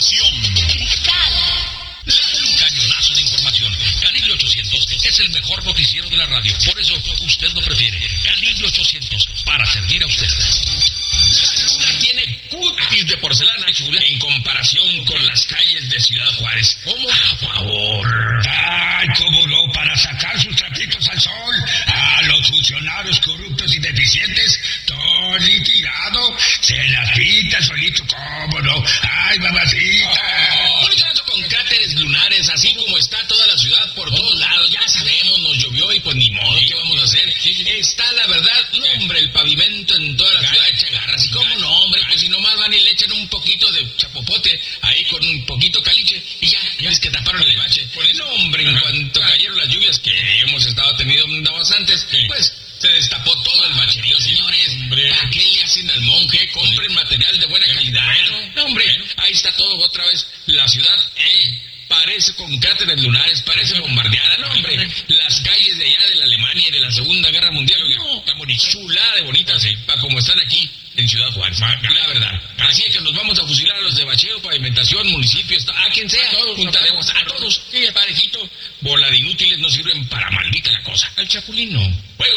información. Cristal. Un cañonazo de información. Calibre 800 es el mejor noticiero de la radio. Por eso usted lo prefiere. Calibre 800 para servir a usted. La luna tiene cutis de porcelana en comparación con las calles de Ciudad Juárez. ¿Cómo? A favor. Ay, cómo no, para sacar sus trapitos al sol. A los funcionarios corruptos y deficientes, Tony Tirado se las pinta solito, cómo no. Ay, mamacita. Un trato con cráteres lunares, así como está toda la ciudad por todos lados. Ya sabemos, nos llovió y pues ni modo, ¿qué vamos a hacer? Está la verdad, no hombre, el pavimento en toda la ciudad echa garras. Y cómo no, hombre, pues si nomás van y le echan un poquito de chapopote ahí con un poquito caliche y ya es que taparon el bache. No, hombre, en cuanto cayeron las lluvias que hemos estado teniendo bastantes, pues se destapó todo el bacherío, señores. ¿Para qué le hacen al monje? Compren material de buena calidad. No, hombre, ahí está todo otra vez. La ciudad parece con cráteres lunares, parece bombardeada. No, hombre, las calles de allá de la Alemania y de la Segunda Guerra Mundial, están chulada de bonitas, para como están aquí en Ciudad Juárez, la verdad. Así es que nos vamos a fusilar a los de bacheo, pavimentación, municipios, a quien sea, juntaremos a todos, parejito. Bola de inútiles no sirven para maldita la cosa. Al chapulín no.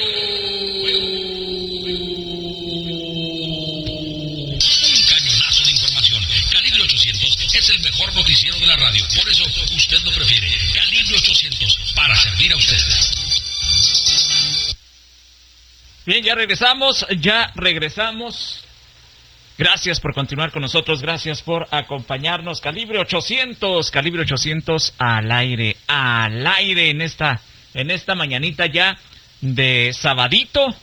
Un cañonazo de información. Calibre 800 es el mejor noticiero de la radio. Por eso usted lo prefiere. Calibre 800 para servir a usted. Bien, ya regresamos. Gracias por continuar con nosotros, gracias por acompañarnos. Calibre 800 al aire en esta mañanita ya de sabadito,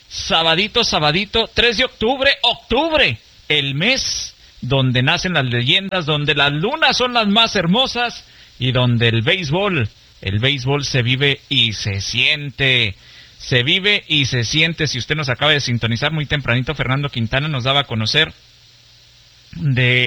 3 de octubre, el mes donde nacen las leyendas, donde las lunas son las más hermosas y donde el béisbol se vive y se siente. Se vive y se siente. Si usted nos acaba de sintonizar muy tempranito, Fernando Quintana nos daba a conocer de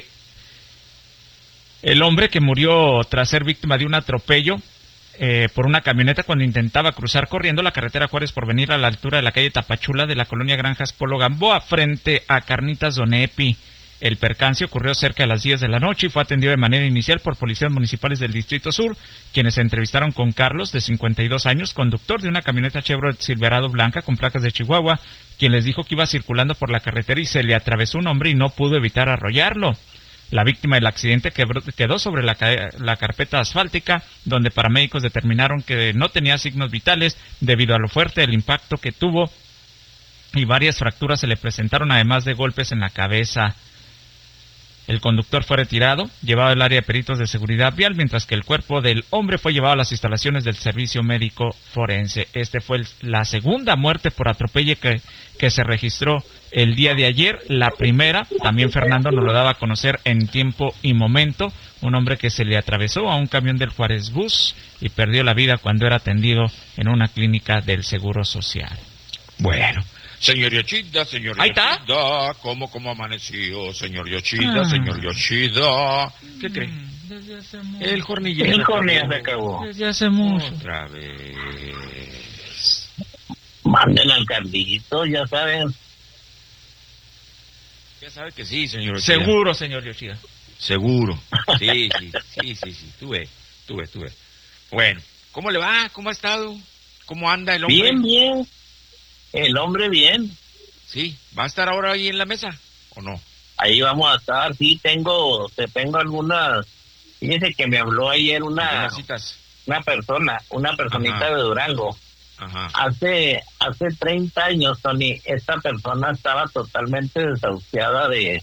el hombre que murió tras ser víctima de un atropello por una camioneta cuando intentaba cruzar corriendo la carretera Juárez Porvenir a la altura de la calle Tapachula de la colonia Granjas Polo Gamboa frente a Carnitas Donepi. El percance ocurrió cerca de las 10 de la noche y fue atendido de manera inicial por policías municipales del Distrito Sur, quienes se entrevistaron con Carlos, de 52 años, conductor de una camioneta Chevrolet Silverado blanca con placas de Chihuahua, quien les dijo que iba circulando por la carretera y se le atravesó un hombre y no pudo evitar arrollarlo. La víctima del accidente quedó sobre la carpeta asfáltica, donde paramédicos determinaron que no tenía signos vitales debido a lo fuerte del impacto que tuvo y varias fracturas se le presentaron, además de golpes en la cabeza. El conductor fue retirado, llevado al área de peritos de seguridad vial, mientras que el cuerpo del hombre fue llevado a las instalaciones del Servicio Médico Forense. Este fue la segunda muerte por atropello que se registró el día de ayer. La primera, también Fernando nos lo daba a conocer en tiempo y momento, un hombre que se le atravesó a un camión del Juárez Bus y perdió la vida cuando era atendido en una clínica del Seguro Social. Bueno. Señor Yoshida, ¿Ahí está? ¿Cómo amaneció, señor Yoshida, señor Yoshida? ¿Qué cree? El jornillero. El jornillero se acabó. Desde hace mucho. Otra vez. Manden al Carlito, ya saben. Ya sabe que sí, señor Yoshida. Seguro, señor Yoshida. Seguro. Sí. Tú ves. Bueno, ¿cómo le va? ¿Cómo ha estado? ¿Cómo anda el hombre? Bien. El hombre bien. Sí, ¿va a estar ahora ahí en la mesa o no? Ahí vamos a estar, sí, tengo algunas. Fíjese que me habló ayer una personita Ajá. de Durango. Ajá. Hace 30 años, Tony, esta persona estaba totalmente desahuciada de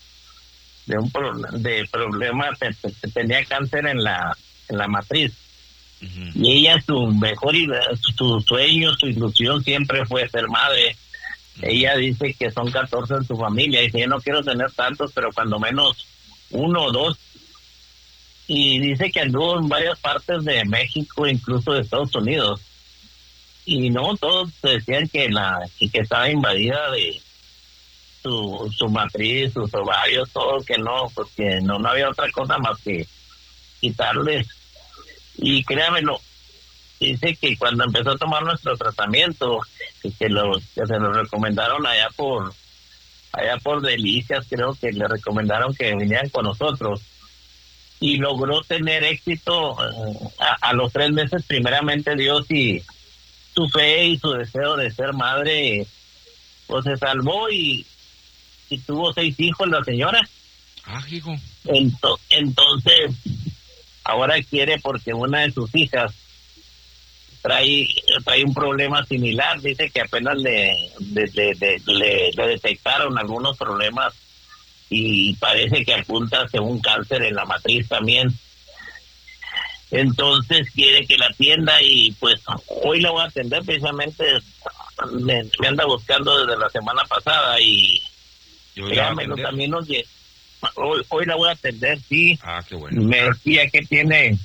problemas, tenía cáncer en la matriz. Uh-huh. Y ella, su sueño, su ilusión siempre fue ser madre. Uh-huh. Ella dice que son 14 en su familia. Dice, yo no quiero tener tantos, pero cuando menos 1 o 2. Y dice que anduvo en varias partes de México, incluso de Estados Unidos. Y no, todos decían que estaba invadida de su matriz, sus ovarios, todo, que no, porque no había otra cosa más que quitarles. Y créamelo, dice que cuando empezó a tomar nuestro tratamiento, que se lo recomendaron allá por Delicias, creo que le recomendaron que vinieran con nosotros. y logró tener éxito a los 3 meses, primeramente Dios, y su fe y su deseo de ser madre, pues se salvó y tuvo 6 hijos la señora. Hijo. Entonces, ahora quiere, porque una de sus hijas trae un problema similar. Dice que apenas le detectaron algunos problemas y parece que apunta hacia un cáncer en la matriz también. Entonces quiere que la atienda y pues hoy la voy a atender. Precisamente me anda buscando desde la semana pasada y créanmelo, también hoy la voy a atender, sí. Qué bueno. Me decía que tiene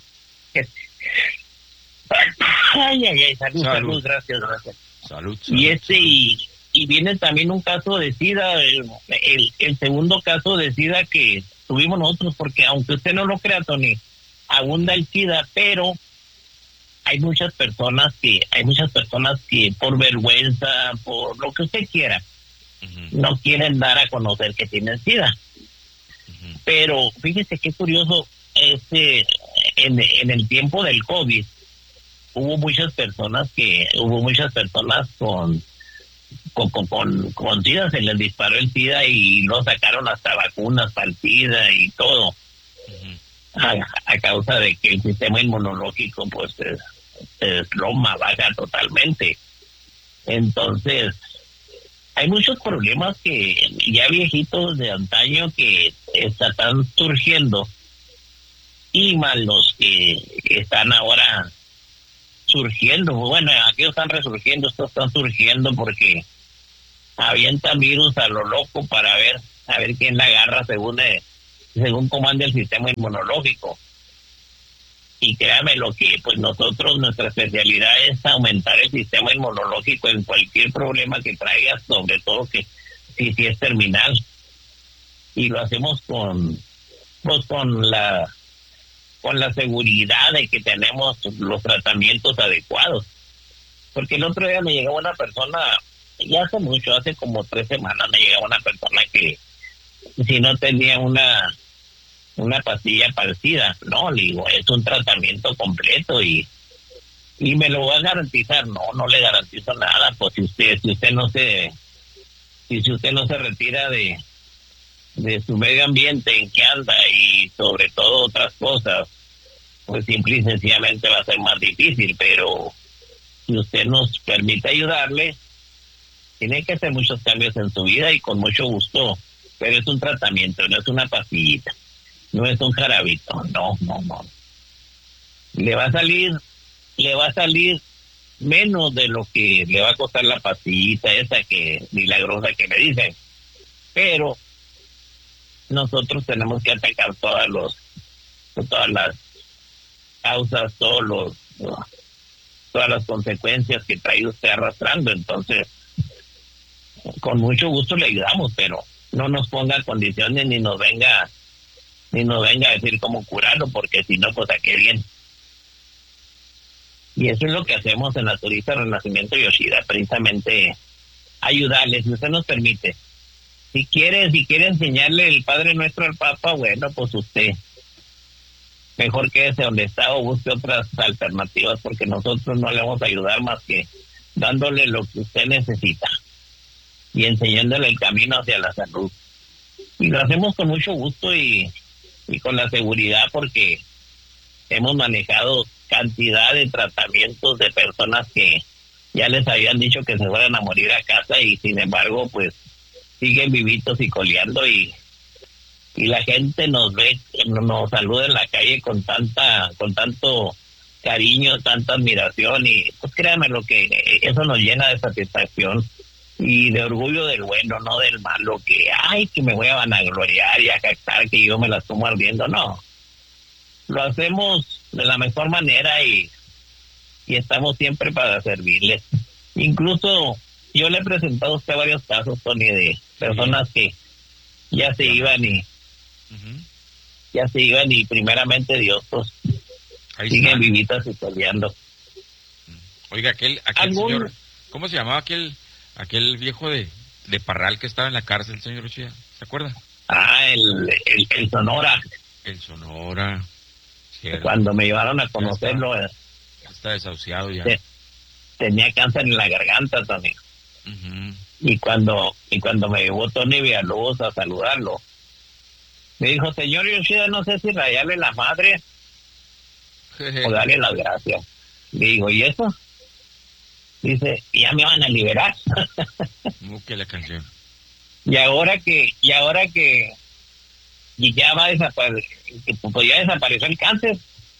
ay, salud, gracias. Salud. Y viene también un caso de SIDA, el segundo caso de SIDA que tuvimos nosotros, porque aunque usted no lo crea, Tony, abunda el SIDA, pero hay muchas personas que por vergüenza, por lo que usted quiera, no quieren dar a conocer que tienen SIDA. Pero fíjese qué curioso, en el tiempo del COVID hubo muchas personas con SIDA, se les disparó el SIDA y lo sacaron hasta vacunas para el SIDA y todo, a causa de que el sistema inmunológico pues se desploma, baja totalmente. Entonces hay muchos problemas que ya viejitos de antaño que están surgiendo, y más los que están ahora surgiendo. Bueno, aquellos están resurgiendo, estos están surgiendo porque avientan virus a lo loco para ver quién la agarra según cómo anda el sistema inmunológico. Y créame lo que pues nuestra especialidad es aumentar el sistema inmunológico en cualquier problema que traigas, sobre todo que si es terminal, y lo hacemos con la seguridad de que tenemos los tratamientos adecuados. Porque el otro día me llegaba una persona, ya hace como 3 semanas, me llegaba una persona que si no tenía una pastilla para el SIDA, no, le digo, es un tratamiento completo y me lo va a garantizar. No le garantizo nada, pues si usted no se retira de su medio ambiente en que anda y sobre todo otras cosas, pues simple y sencillamente va a ser más difícil. Pero si usted nos permite ayudarle, tiene que hacer muchos cambios en su vida y con mucho gusto, pero es un tratamiento, no es una pastillita, no es un jarabito, no. Le va a salir menos de lo que le va a costar la pastillita esa que milagrosa que me dicen, pero nosotros tenemos que atacar todas las causas, todas las consecuencias que trae usted arrastrando. Entonces, con mucho gusto le ayudamos, pero no nos ponga condiciones ni nos venga a decir cómo curarlo, porque si no, pues a qué bien. Y eso es lo que hacemos en Naturista Renacimiento Yoshida, precisamente ayudarles, si usted nos permite. Si quiere enseñarle el Padre Nuestro al Papa, bueno, pues usted mejor quédese donde está o busque otras alternativas, porque nosotros no le vamos a ayudar más que dándole lo que usted necesita y enseñándole el camino hacia la salud. Y lo hacemos con mucho gusto y con la seguridad, porque hemos manejado cantidad de tratamientos de personas que ya les habían dicho que se fueran a morir a casa y sin embargo pues siguen vivitos y coleando, y la gente nos ve, nos saluda en la calle con tanto cariño, tanta admiración, y pues créanme lo que eso nos llena de satisfacción y de orgullo del bueno, no del malo, que me voy a vanagloriar y a jactar que yo me la estoy ardiendo. No, lo hacemos de la mejor manera y estamos siempre para servirles. Incluso yo le he presentado a usted varios casos, Tony, de personas que ya se iban y primeramente Dios pues siguen vivitas y peleando. Oiga, aquel señor, ¿cómo se llamaba aquel viejo de Parral que estaba en la cárcel, señor Uchilla? ¿Se acuerda? El Sonora. En Sonora. Cierto. Cuando me llevaron a conocerlo, está desahuciado ya. Tenía cáncer en la garganta también. Uh-huh. Y cuando me llevó Tony Villalobos a saludarlo, me dijo, señor Yoshida, no sé si rayarle la madre o darle las gracias. Le digo, ¿y eso? Dice, ya me van a liberar. Que la canción. Y ahora que ya va a desaparecer, pues ya desapareció el cáncer.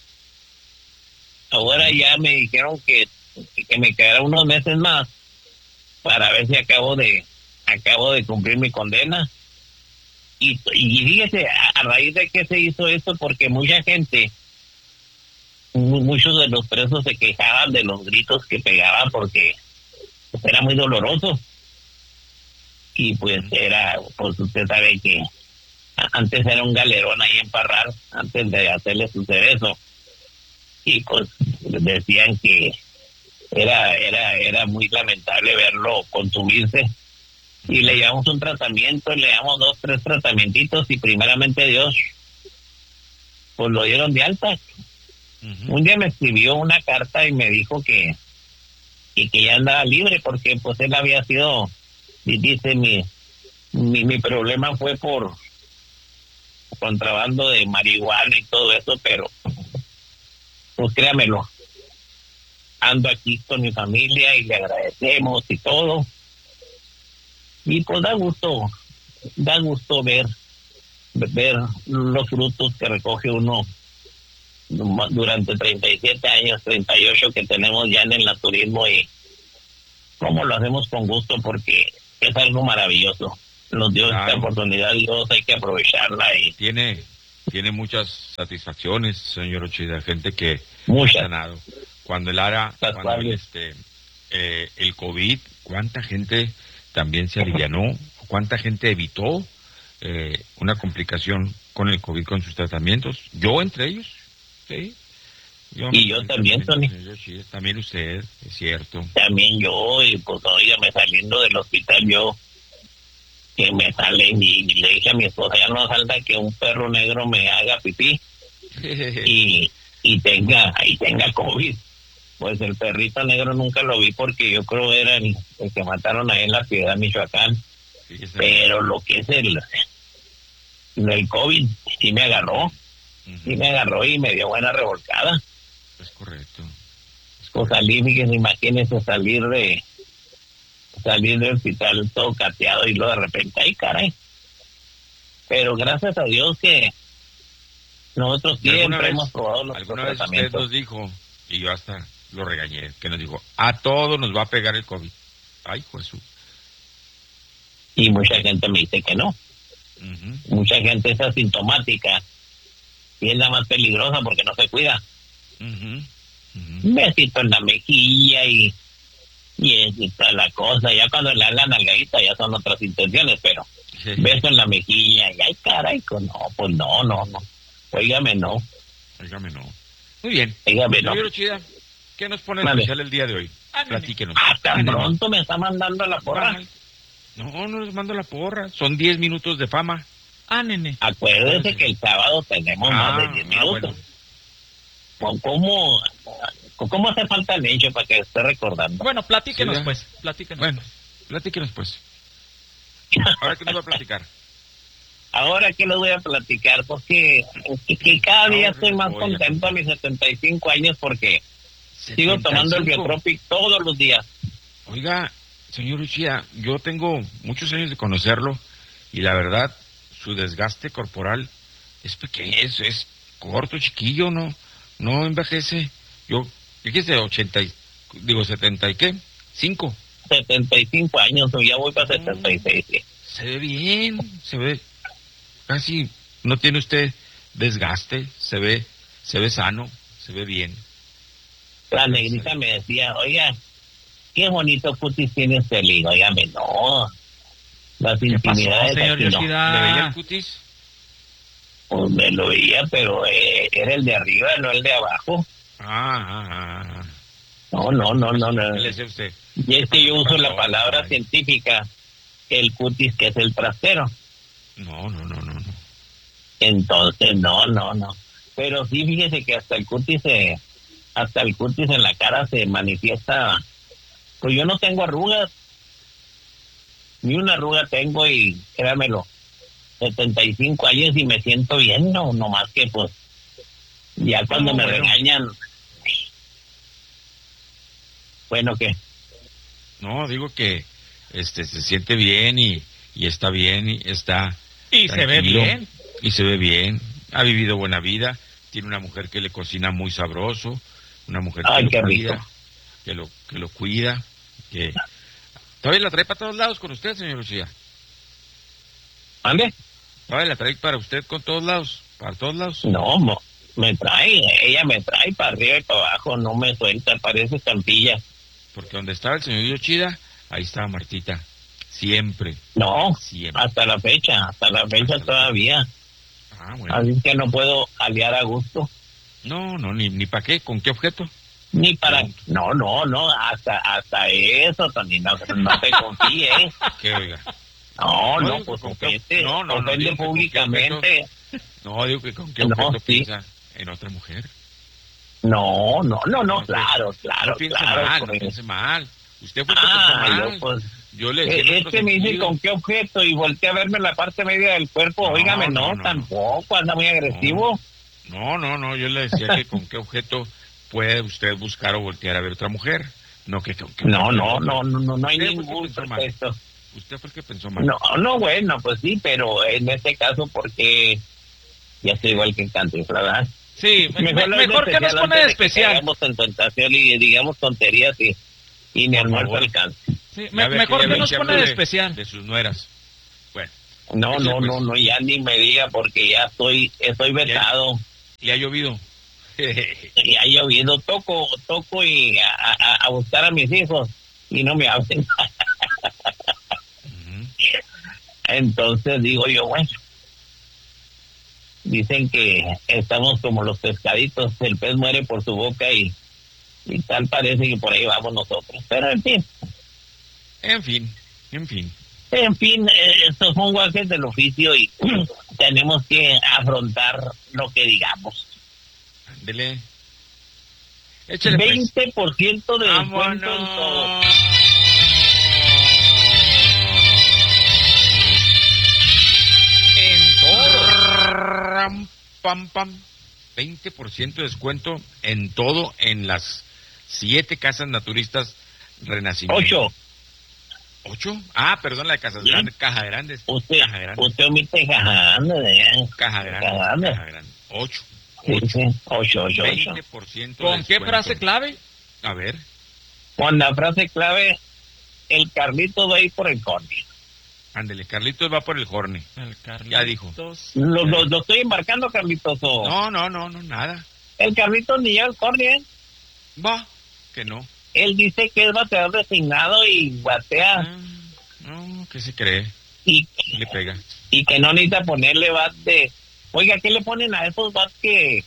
Ahora ya me dijeron que me quedará unos meses más para ver si acabo de cumplir mi condena. Y fíjese, a raíz de que se hizo esto, porque mucha gente, muchos de los presos se quejaban de los gritos que pegaban porque pues, era muy doloroso. Y pues usted sabe que antes era un galerón ahí en Parral, antes de hacerle suceder eso. Y pues decían que era muy lamentable verlo consumirse. Y le llevamos un tratamiento, le llevamos 2, 3 tratamientos y primeramente Dios, pues lo dieron de alta. Uh-huh. Un día me escribió una carta y me dijo que ya andaba libre porque pues él había sido, y dice, mi problema fue por contrabando de marihuana y todo eso, pero pues créamelo, ando aquí con mi familia y le agradecemos y todo. Y pues da gusto ver los frutos que recoge uno durante 37 años, 38 que tenemos ya en el naturismo, y cómo lo hacemos con gusto porque es algo maravilloso. Nos dio esta oportunidad, Dios, hay que aprovecharla. Y tiene muchas satisfacciones, señor Yoshida, gente que ha sanado. Cuando el COVID, cuánta gente también se alivianó, cuánta gente evitó una complicación con el COVID con sus tratamientos, yo entre ellos, sí. Yo también, Tony. También usted, es cierto. También yo, y pues óigame, saliendo del hospital yo, que me sale y le dije a mi esposa, ya no falta que un perro negro me haga pipí y tenga COVID. Pues el perrito negro nunca lo vi porque yo creo era el que mataron ahí en La Piedad, Michoacán. Sí, pero lo que es el COVID sí me agarró. Uh-huh. Sí me agarró y me dio buena revolcada. Es correcto. Pues salí, fíjense, imagínense salir del hospital todo cateado y luego de repente, ¡ay, caray! Pero gracias a Dios que nosotros siempre hemos probado los tratamientos. Alguna vez usted nos dijo, y yo hasta lo regañé, que nos dijo, a todos nos va a pegar el COVID. ¡Ay, Jesús! Y mucha gente me dice que no. Uh-huh. Mucha gente es asintomática y es la más peligrosa porque no se cuida. Uh-huh. Uh-huh. Un besito en la mejilla y toda la cosa. Ya cuando le dan la nalgadita ya son otras intenciones, pero beso en la mejilla y ay, caray, pues no. Óigame, no. Muy bien. Óigame, no. Chida, ¿qué nos pone especial el día de hoy? Platíquenos. Tan pronto me está mandando la porra. No les mando la porra. Son 10 minutos de fama. Nene. Acuérdese que el sábado tenemos más de 10 minutos. Bueno. ¿Cómo hace falta el hecho para que esté recordando? Bueno, platíquenos pues. Bueno, platíquenos pues. Ahora que nos va a platicar. Ahora que les voy a platicar, porque que cada día estoy más contento a mis 75 años porque 75. Sigo tomando el Biotropic todos los días. Oiga, señor Yoshida, yo tengo muchos años de conocerlo y la verdad, su desgaste corporal es pequeño, es corto, chiquillo, no envejece. Yo, fíjese, 70 y qué, 5. 75 años, ya voy para 76. Sí. Se ve bien, se ve casi, no tiene usted desgaste, se ve sano, se ve bien. La negrita me decía, oiga, qué bonito cutis tiene usted, le digo, oígame, no, las intimidades señor aquí Yoshida? ¿Le veía el cutis? Pues me lo veía, pero era el de arriba, no el de abajo. No. ¿Qué le decía usted? Y es que yo uso la palabra científica, el cutis, que es el trasero. No. Entonces, no. Pero sí, fíjese que hasta el cutis en la cara se manifiesta. Pues yo no tengo arrugas, ni una arruga tengo, y créamelo, 75 años y me siento bien, no más que pues ya cuando me regañan. Bueno, ¿qué? No, digo que se siente bien y está bien y está Y se ve bien. Y se ve bien, ha vivido buena vida, tiene una mujer que le cocina muy sabroso, una mujer que lo cuida, que lo cuida, que todavía la trae para todos lados con usted, señor Lucía. ¿Ande? Todavía la trae para usted para todos lados. No, ella me trae para arriba y para abajo, no me suelta, parece estampilla. Porque donde estaba el señor Yoshida, ahí estaba Martita, siempre. No, siempre. hasta la fecha todavía. Bueno. Así que no puedo aliar a gusto. No, ni para qué, ¿con qué objeto? Ni para... No, hasta eso también, no te confíes. ¿Qué, oiga? No, pues ofende públicamente. No, digo que con qué objeto piensa en otra mujer. No, claro. No piense mal. Usted fue el que pensó mal. Pues, yo le decía es que me dice con qué objeto y volteé a verme la parte media del cuerpo. Óigame, tampoco, anda muy agresivo. No, yo le decía que con qué objeto puede usted buscar o voltear a ver otra mujer. No, que con qué no hay ningún pretexto. Usted fue el que pensó mal. No, bueno, pues sí, pero en este caso porque ya estoy igual que en Cantinflas, ¿verdad? Sí, mejor que nos pone de especial. Digamos en tentación y digamos tonterías y ni almuerzo alcance. Sí, mejor que nos pone de especial. De sus nueras. Bueno. No, ya ni me diga porque ya estoy vetado. ¿Y ha llovido? Y ha llovido, toco y a buscar a mis hijos y no me hablen. Entonces digo yo, bueno, dicen que estamos como los pescaditos, el pez muere por su boca y tal parece que por ahí vamos nosotros, pero en fin, estos son guajes del oficio y tenemos que afrontar lo que digamos. Ándele. Échale 20% de descuento en todo. Pam. 20% de descuento en todo en las 7 casas naturistas Renacimiento. 8. Perdón, la de Casas Grandes, Caja Grandes. Usted omite Caja Grande. Caja Grande. 8. Sí, 8. 20%. ¿Con qué frase clave? A ver. Con la frase clave, el Carlitos va a ir por el Horny. Ándele, Carlitos va por el Horny. Ya dijo. Lo estoy embarcando, Carlitos. No, nada. El Carlitos ni lleva el Horny, ¿eh? Va, que no. Él dice que es bateador designado y batea. No, ¿qué se cree? Y le pega. Y que no necesita ponerle bat de... Oiga, ¿qué le ponen a esos bats que...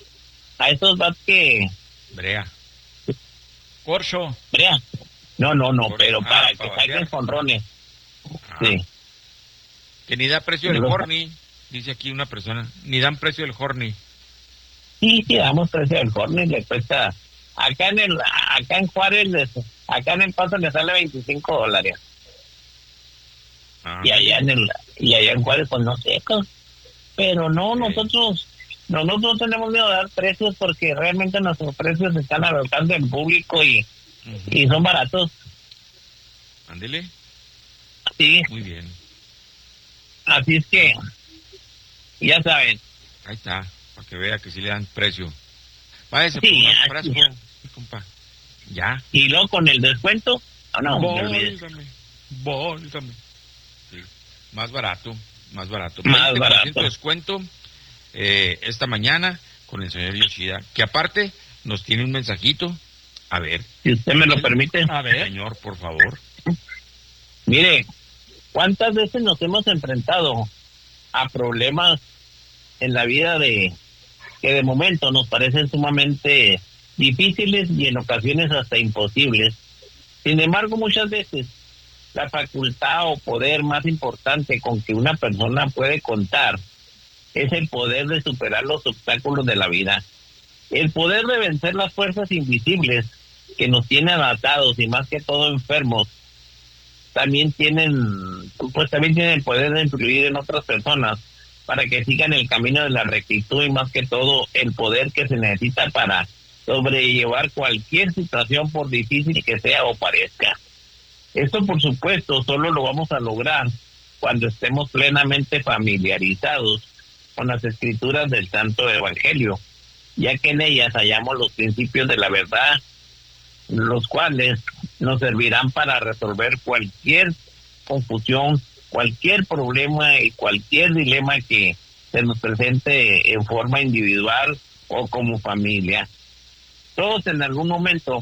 Brea. Corcho. Brea. No, pero para que saquen jonrones. Sí. Que ni da precio del Horny, dice aquí una persona. Ni dan precio del Horny. Sí, damos precio del Horny, le cuesta... Acá en Juárez, acá en El Paso le sale $25. Y allá en Juárez, pues no sé, pero no, nosotros tenemos miedo de dar precios porque realmente nuestros precios están al alcance del público y son baratos. Ándele. Sí. Muy bien. Así es que, ya saben. Ahí está, para que vea que sí le dan precio. Váyase sí, por un frasco, mi compa. Ya. Y luego con el descuento, Bólgame. Sí. Más barato. Más 20% barato. descuento esta mañana con el señor Yoshida, que aparte nos tiene un mensajito. A ver. Si usted me lo permite. A ver. Señor, por favor. Mire, ¿cuántas veces nos hemos enfrentado a problemas en la vida que de momento nos parecen sumamente difíciles y en ocasiones hasta imposibles? Sin embargo, muchas veces la facultad o poder más importante con que una persona puede contar es el poder de superar los obstáculos de la vida, el poder de vencer las fuerzas invisibles que nos tienen atados y más que todo enfermos. También tienen el poder de influir en otras personas para que sigan el camino de la rectitud y más que todo el poder que se necesita para sobrellevar cualquier situación por difícil que sea o parezca. Esto por supuesto solo lo vamos a lograr cuando estemos plenamente familiarizados con las escrituras del Santo Evangelio, ya que en ellas hallamos los principios de la verdad, los cuales nos servirán para resolver cualquier confusión, cualquier problema y cualquier dilema que se nos presente en forma individual o como familia. Todos en algún momento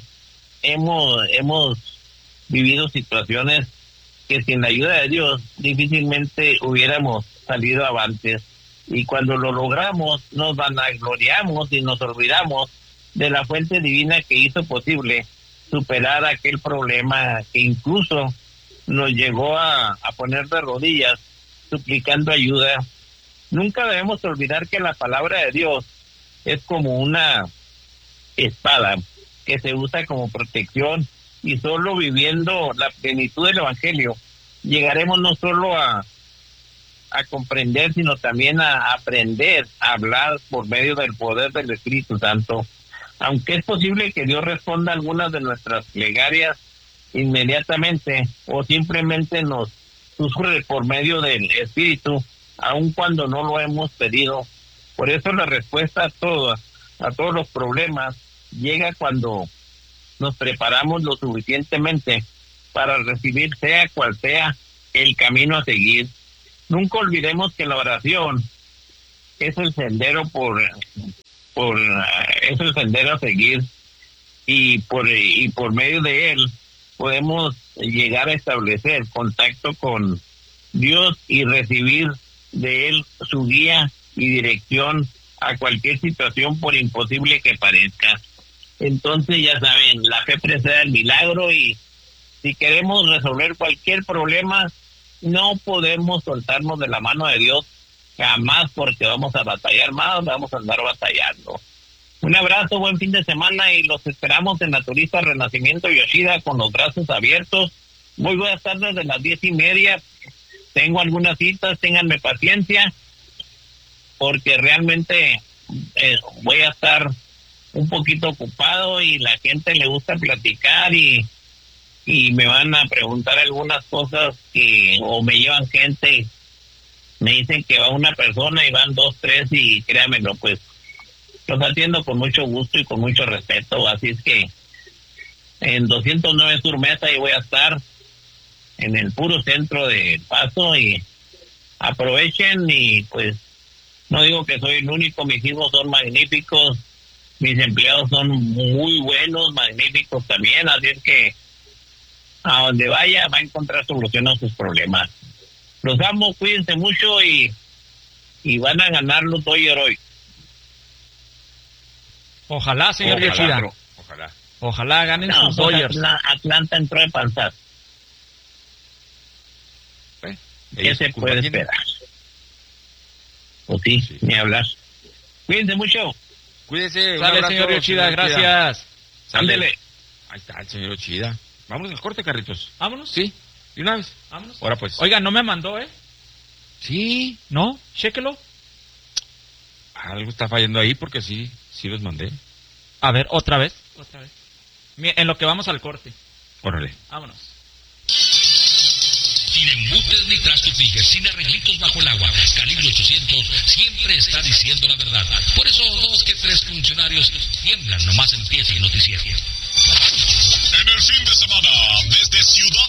hemos vivido situaciones que sin la ayuda de Dios difícilmente hubiéramos salido avantes, y cuando lo logramos nos vanagloriamos y nos olvidamos de la fuente divina que hizo posible superar aquel problema que incluso nos llegó a poner de rodillas suplicando ayuda. Nunca debemos olvidar que la palabra de Dios es como una espada que se usa como protección, y solo viviendo la plenitud del Evangelio llegaremos no solo a comprender, sino también a aprender a hablar por medio del poder del Espíritu Santo. Aunque es posible que Dios responda algunas de nuestras plegarias inmediatamente o simplemente nos susurre por medio del Espíritu, aun cuando no lo hemos pedido. Por eso la respuesta a todos los problemas llega cuando nos preparamos lo suficientemente para recibir sea cual sea el camino a seguir. Nunca olvidemos que la oración es el sendero es el sendero a seguir, y por medio de él podemos llegar a establecer contacto con Dios y recibir de él su guía y dirección a cualquier situación, por imposible que parezca. Entonces, ya saben, la fe precede el milagro, y si queremos resolver cualquier problema, no podemos soltarnos de la mano de Dios jamás, porque vamos a batallar más, vamos a andar batallando. Un abrazo, buen fin de semana, y los esperamos en la Turista Renacimiento Yoshida con los brazos abiertos. Muy buenas tardes, de las 10:30. Tengo algunas citas, ténganme paciencia, porque realmente voy a estar un poquito ocupado y la gente le gusta platicar y me van a preguntar algunas cosas o me llevan gente, me dicen que va una persona y van 2, 3 y créanmelo, pues los atiendo con mucho gusto y con mucho respeto. Así es que en 209 Sur Mesa y voy a estar en el puro centro de Paso, y aprovechen. Y pues no digo que soy el único, mis hijos son magníficos, mis empleados son muy buenos, magníficos también, así es que a donde vaya va a encontrar solución a sus problemas. Los amo, cuídense mucho y van a ganar los Dodgers hoy. Ojalá, señor Yoshida. Ojalá ganen sus Dodgers. Atlanta entró de panzar. ¿Qué se puede esperar? Pues sí, ni hablar. Cuídense mucho. Cuídense. Sale, señor Yoshida, gracias. Ándele. Ahí está el señor Yoshida. Vámonos al corte, Carritos. Vámonos. Sí, de una vez. Vámonos. Ahora pues. Oiga, no me mandó, ¿eh? Sí. ¿No? Chéquelo. Algo está fallando ahí porque sí los mandé. A ver, otra vez. En lo que vamos al corte. Órale. Vámonos. Sin embutes ni trastupillas, sin arreglitos bajo el agua, Calibre 800 siempre está diciendo la verdad. Por eso 2 que 3 funcionarios tiemblan nomás empieza el noticiero. En el fin de semana, desde Ciudad